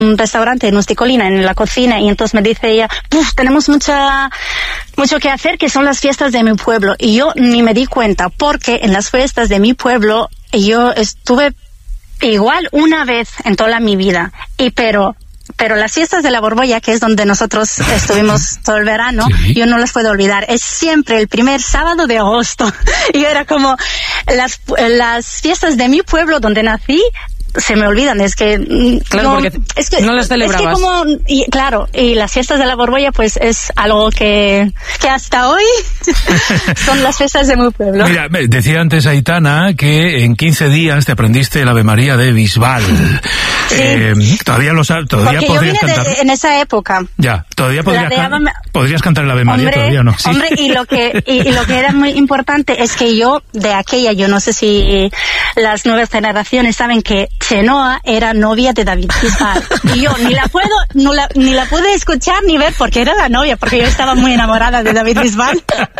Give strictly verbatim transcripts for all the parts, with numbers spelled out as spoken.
un restaurante en Usticolina, en la cocina, y entonces me dice ella, Puf, tenemos mucha, mucho que hacer, que son las fiestas de mi pueblo. Y yo ni me di cuenta, porque en las fiestas de mi pueblo yo estuve igual una vez en toda mi vida, y pero... Pero las fiestas de la Borbolla, que es donde nosotros estuvimos todo el verano, sí. Yo no las puedo olvidar. Es siempre el primer sábado de agosto. Y era como las, las fiestas de mi pueblo donde nací, se me olvidan, es que claro, no, porque es que, no las celebrabas. Es que como, y, claro, y las fiestas de la Borbolla pues es algo que, que hasta hoy son las fiestas de mi pueblo. Mira, decía antes Aitana que en quince días te aprendiste el Ave María de Bisbal. Sí. Eh, todavía lo sabes, todavía porque podrías yo vine cantar. De, en esa época. Ya, todavía podrías, de can... Ave... podrías cantar el Ave María, hombre, todavía no. Sí. Hombre, y lo que y, y lo que era muy importante es que yo de aquella, yo no sé si las nuevas generaciones saben que Chenoa era era novia de David Bisbal. Y yo ni la puedo, no la, ni la pude escuchar ni ver porque era la novia, porque yo estaba muy enamorada de David Bisbal.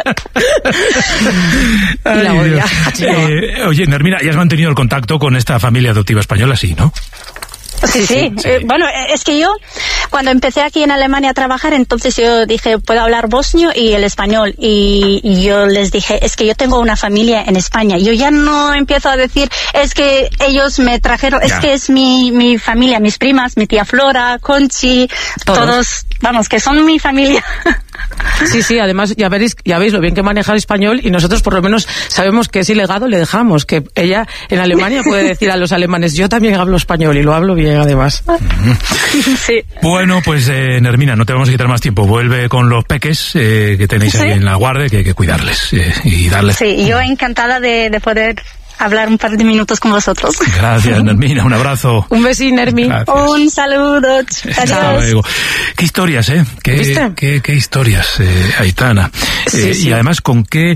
Ay, y la odia. Eh, oye, Nermina, ¿ya has mantenido el contacto con esta familia adoptiva española? Sí, ¿no? Sí, sí. sí. sí. Eh, bueno, es que yo, cuando empecé aquí en Alemania a trabajar, entonces yo dije, puedo hablar bosnio y el español. Y, y yo les dije, es que yo tengo una familia en España. Yo ya no empiezo a decir, es que ellos me trajeron, ya. Es que es mi, mi familia, mis primas, mi tía Flora, Conchi, todos, todos vamos, que son mi familia. Sí, sí, además ya veréis, ya veis lo bien que maneja el español y nosotros por lo menos sabemos que es ilegado, le dejamos, que ella en Alemania puede decir a los alemanes, yo también hablo español y lo hablo bien además. Sí. Bueno, pues eh, Nermina, no te vamos a quitar más tiempo, vuelve con los peques eh, que tenéis ¿Sí? ahí en la guardia, que hay que cuidarles eh, y darles... Sí, yo encantada de, de poder hablar un par de minutos con vosotros. Gracias, Nermina, un abrazo. Un besín, Nermi. Un saludo. Adiós. Qué historias, ¿eh? Qué, qué, qué historias, eh, Aitana. Sí, eh, sí. Y además, con qué...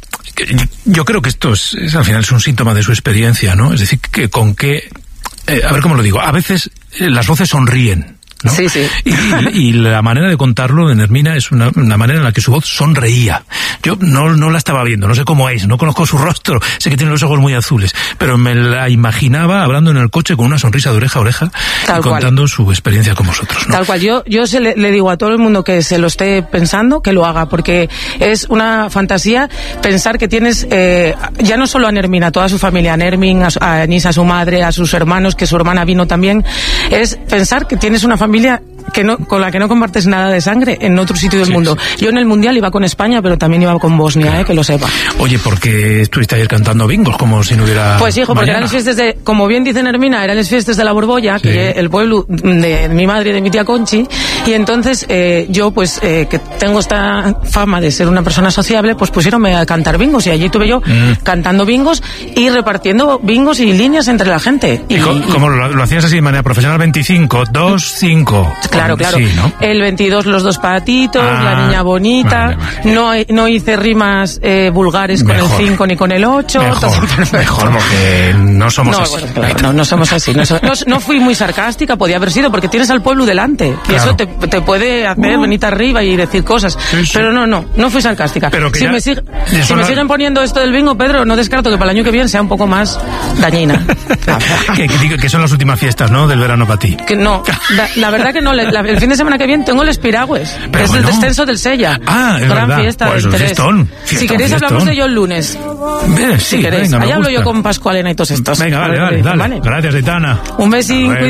Yo creo que esto es, es, al final es un síntoma de su experiencia, ¿no? Es decir, que con qué... Eh, a ver cómo lo digo. A veces eh, las voces sonríen, ¿no? Sí, sí. Y, y la manera de contarlo de Nermina es una, una manera en la que su voz sonreía. Yo no, no la estaba viendo, no sé cómo es, no conozco su rostro, sé que tiene los ojos muy azules, pero me la imaginaba hablando en el coche con una sonrisa de oreja a oreja y contando su experiencia con vosotros, ¿no? Tal cual. Yo, yo se le, le digo a todo el mundo que se lo esté pensando, que lo haga, porque es una fantasía pensar que tienes, eh, ya no solo a Nermina, a toda su familia, a Nermin, a, a Anís, a su madre, a sus hermanos, que su hermana vino también, es pensar que tienes una familia que no, con la que no compartes nada de sangre en otro sitio del sí, mundo. Sí. Yo en el Mundial iba con España, pero también iba con Bosnia, claro. eh, que lo sepa. Oye, ¿por qué estuviste ayer cantando bingos como si no hubiera Pues hijo, porque mañana? eran las fiestas de, como bien dice Nermina, eran las fiestas de la Borbolla, sí. que es el pueblo de mi madre y de mi tía Conchi, y entonces eh, yo pues eh, que tengo esta fama de ser una persona sociable, pues pusieronme a cantar bingos, y allí tuve yo mm. cantando bingos y repartiendo bingos y líneas entre la gente. ¿Y, y cómo lo, lo hacías así de manera profesional? veinticinco, dos, cinco... Claro, claro. Sí, ¿no? El veintidós, los dos patitos, ah, la niña bonita. Vale, vale. No, no hice rimas eh, vulgares con mejor. el cinco ni con el ocho. Mejor, mejor, porque no somos no, así. Bueno, claro, no, no somos así. No, no, no fui muy sarcástica, podía haber sido, porque tienes al pueblo delante. Y claro. eso te, te puede hacer uh. venir arriba y decir cosas. Sí, sí. Pero no, no, no fui sarcástica. Pero que si ya, me, sig si me la... siguen poniendo esto del bingo, Pedro, no descarto que para el año que viene sea un poco más dañina. que, que, que son las últimas fiestas, ¿no? Del verano para ti. Que no, la, la verdad que no. La, el fin de semana que viene tengo el Espiragües, que bueno. es el descenso del Sella. Ah, es gran verdad. fiesta pues de interés. Fiestón, fiestón, si queréis fiestón. hablamos de ello el lunes. Bien, sí, si queréis. Venga, Ahí hablo yo con Pascualena y todos estos. Venga, vale, vale, dale. Gracias, Aitana. Un besín.